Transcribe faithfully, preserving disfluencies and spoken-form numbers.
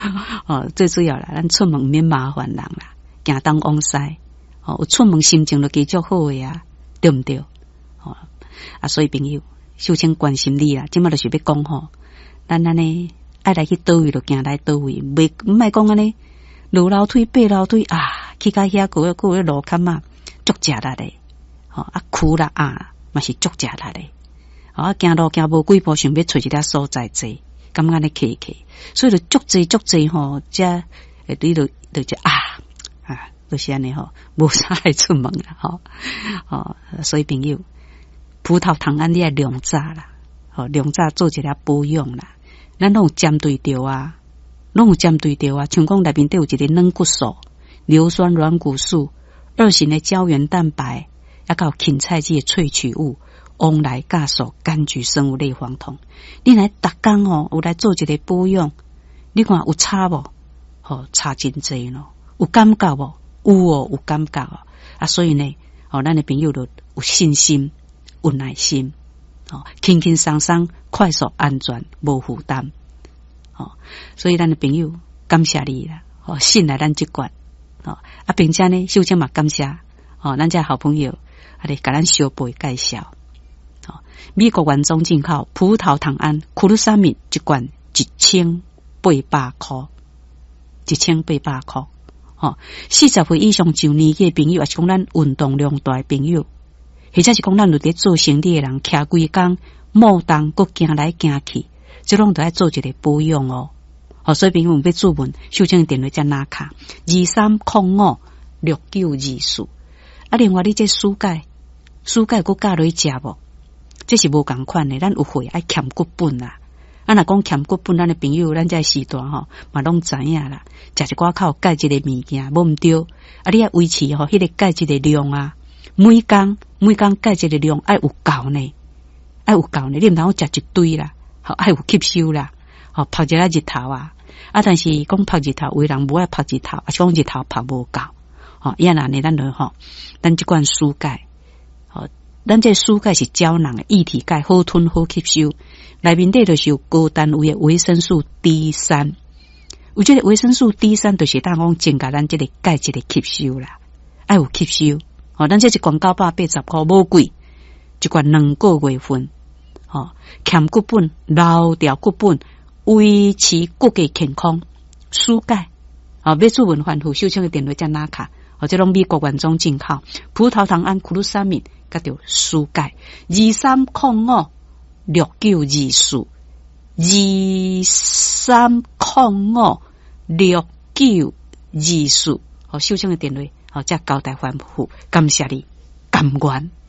哦，最主要啦，咱出门免麻烦人啦，行东往西，哦，有出门心情就继续好诶啊，对毋对？哦，啊，所以朋友，秀清关心你啦，即马就是要讲吼，咱安尼爱来去倒位就行来倒位，袂毋爱讲安尼，落楼梯爬楼梯啊，去到遐个个个路坎啊，足食力咧，哦，啊苦啦啊，嘛是足食力咧，哦，啊行路行无几步，想要找一条所在坐。咁安尼企企，所以就足济足济吼，即诶对着对着啊啊，就是安尼吼，无啥爱出门啦吼，哦，所以朋友，葡萄糖胺你爱量早啦，吼量早做一下保养啦，咱拢有针对着啊，拢有针对着啊，像讲内面都有一个软骨素、硫酸软骨素、二型的胶原蛋白，还有芹菜剂的萃取物。翁来加速柑橘生物类黄酮，你来逐工哦，有来做一个保养，你看有差无？哦，差真济咯，有感觉无？有哦，有感觉哦。啊，所以呢，哦，咱的朋友就有信心、有耐心，哦，轻轻松松、快速、安全、无负担，哦，所以咱的朋友感谢你啦，哦，信赖咱这款，哦，啊，并且呢，秀清嘛感谢，哦，咱这好朋友，啊，咧甲咱小辈介绍。美国原装进口葡萄糖胺库鲁沙米一罐一千八百块，一千八百块。哦，四十岁以上就年纪的朋友，也是讲咱运动量大的朋友，或者是讲咱有伫做生意的人，徛规工莫动，佮行来行去，这拢都要做一个保养哦。哦，所以朋友要注文，秀清电话才拿卡二三零五六九二四。啊，另外你这蔬钙，蔬钙佮加落去食无？这是无共款的，咱有会爱欠骨本啦。啊，若讲欠骨本，咱的朋友，咱这时段吼，嘛拢知影啦。食一寡靠钙质的物件，无毋对。啊，你要维持吼，迄个钙质的量啊，每工每工钙质的量爱有够呢，爱有够呢。你毋通食一堆啦，好爱有吸收啦。好晒一下日头啊，啊，但是讲晒日头，有人无爱晒日头，啊，是讲日头晒无够。吼，伊安那呢，咱就吼，咱即罐蔬钙，吼。咱这蔬钙是胶囊的液体钙，好吞好吸收。内面底就是有高单位的维生素 D 三，有这个维生素 D 三，就是当讲增加咱这个钙质的吸收啦，爱有吸收。哦，咱这是广告百八十块，无贵，一罐两个月份。哦，欠骨本，留掉骨本，维持骨骼健康，蔬钙。哦，要做文环护秀清的电话加拿卡，或者拢美国原装进口，葡萄糖胺库鲁沙米。甲着蔬钙二三零五六九二四二三零五六九二四，好，秀清的电话，好，再交代反复，感谢你，感恩。